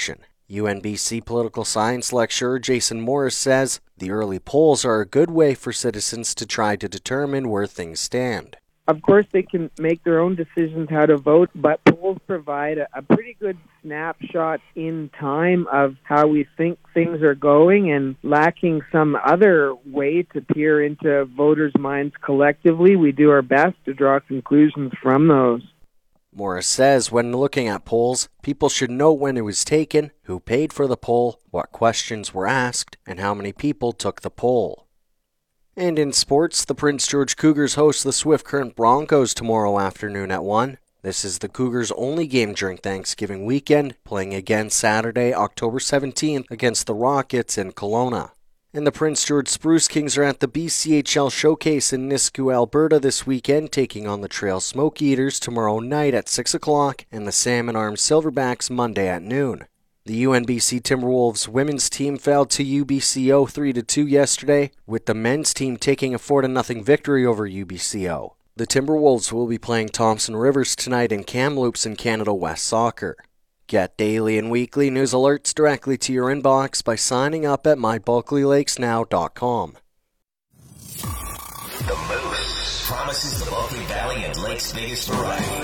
election. UNBC political science lecturer Jason Morris says the early polls are a good way for citizens to try to determine where things stand. Of course, they can make their own decisions how to vote, but polls provide a pretty good snapshot in time of how we think things are going, and lacking some other way to peer into voters' minds collectively, we do our best to draw conclusions from those. Morris says when looking at polls, people should know when it was taken, who paid for the poll, what questions were asked, and how many people took the poll. And in sports, the Prince George Cougars host the Swift Current Broncos tomorrow afternoon at 1. This is the Cougars' only game during Thanksgiving weekend, playing again Saturday, October 17th against the Rockets in Kelowna. And the Prince George Spruce Kings are at the BCHL Showcase in Nisku, Alberta this weekend, taking on the Trail Smoke Eaters tomorrow night at 6 o'clock and the Salmon Arm Silverbacks Monday at noon. The UNBC Timberwolves women's team fell to UBCO 3-2 yesterday, with the men's team taking a 4-0 victory over UBCO. The Timberwolves will be playing Thompson Rivers tonight in Kamloops in Canada West Soccer. Get daily and weekly news alerts directly to your inbox by signing up at mybulklylakesnow.com. The Moose promises the Bulkley Valley and Lakes' biggest variety.